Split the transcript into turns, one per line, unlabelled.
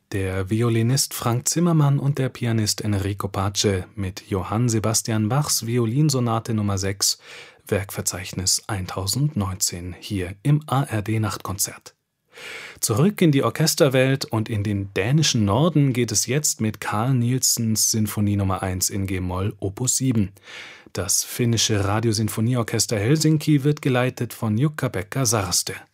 Der Violinist Frank Zimmermann und der Pianist Enrico Pace mit Johann Sebastian Bachs Violinsonate Nr. 6, Werkverzeichnis 1019, hier im ARD-Nachtkonzert. Zurück in die Orchesterwelt und in den dänischen Norden geht es jetzt mit Carl Nielsens Sinfonie Nr. 1 in g-Moll Opus 7. Das finnische Radiosinfonieorchester Helsinki wird geleitet von Jukka-Pekka Sarste.